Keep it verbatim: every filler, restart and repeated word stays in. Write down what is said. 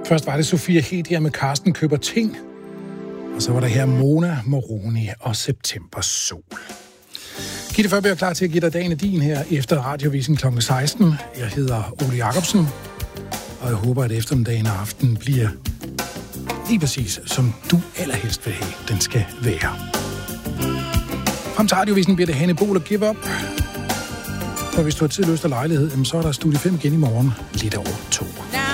Først var det Sofia Hedia med Karsten Køber Ting. Og så var der her Mona Moroni og September Sol. Gitte Førby er klar til at give dig dagen af din her efter Radiovisen klokken seksten. Jeg hedder Ole Jacobsen, og jeg håber, at eftermiddagen og aftenen bliver lige præcis, som du allerhelst vil have, den skal være. Frem til Radiovisen bliver det Hanne Bol og Give Up. Og hvis du har tid, lyst og lejlighed, så er der Studie fem igen i morgen, lidt over to.